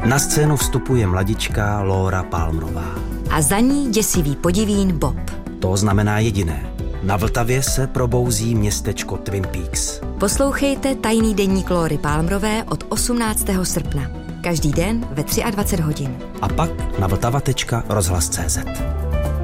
Na scénu vstupuje mladička Laura Palmerová. A za ní děsivý podivín Bob. To znamená jediné. Na Vltavě se probouzí městečko Twin Peaks. Poslouchejte Tajný deník Laury Palmerové od 18. srpna. Každý den ve 23 hodin. A pak na vltava.rozhlas.cz.